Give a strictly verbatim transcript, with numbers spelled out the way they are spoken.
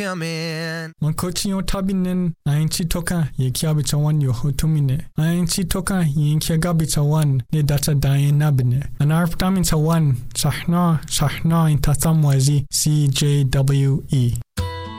Amen. Mankochi yo tabinen ainchi toka ye kiabi chawan yo hotumine. Ainchi toka ye kiagabi chawan ne data dayen nabine. Anarptamin chawan shahna shahna in tatamwazi C J W E.